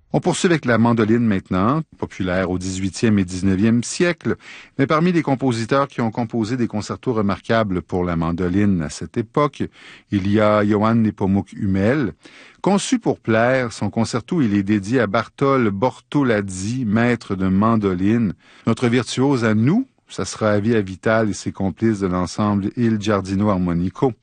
On poursuit avec la mandoline maintenant, populaire au 18e et 19e siècle, mais parmi les compositeurs qui ont composé des concertos remarquables pour la mandoline à cette époque, il y a Johann Nepomuk Hummel. Conçu pour plaire, son concerto il est dédié à Bartol Bortolazzi, maître de mandoline. Notre virtuose à nous, ça sera Via Vital et ses complices de l'ensemble Il Giardino Armonico.